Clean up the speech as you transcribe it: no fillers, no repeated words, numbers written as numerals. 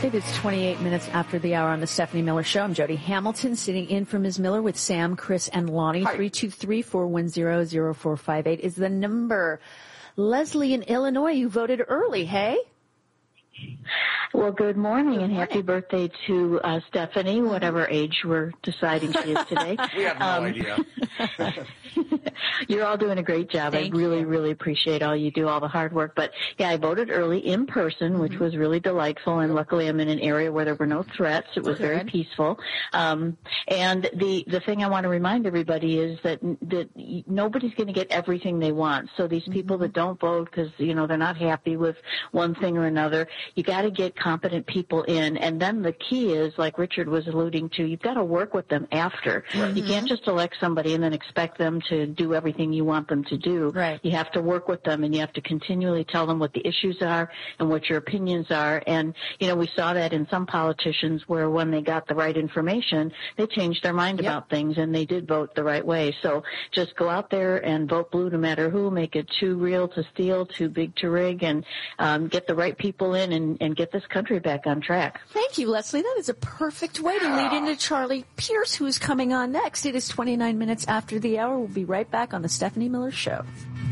It is 28 minutes after the hour on the Stephanie Miller Show. I'm Jody Hamilton, sitting in for Ms. Miller with Sam, Chris, and Lonnie. 323-410-0458 is the number. Leslie in Illinois, you voted early, hey? Well, good morning and happy birthday to Stephanie, whatever age we're deciding she is today. We have no idea. You're all doing a great job. Thank I really, you. really appreciate all you do, all the hard work. But, yeah, I voted early in person, which was really delightful, and luckily I'm in an area where there were no threats. It was very peaceful. And the thing I want to remind everybody is that nobody's going to get everything they want. So these people that don't vote because, you know, they're not happy with one thing or another, you got to get competent people in. And then the key is, like Richard was alluding to, you've got to work with them after. You can't just elect somebody and then expect them to do everything you want them to do. Right. You have to work with them, and you have to continually tell them what the issues are and what your opinions are. And, you know, we saw that in some politicians where when they got the right information, they changed their mind about things, and they did vote the right way. So just go out there and vote blue no matter who, make it too real to steal, too big to rig, and get the right people in and get this country back on track. Thank you, Leslie. That is a perfect way to lead into Charlie Pierce, who is coming on next. It is 29 minutes after the hour. We'll be right back on the Stephanie Miller Show.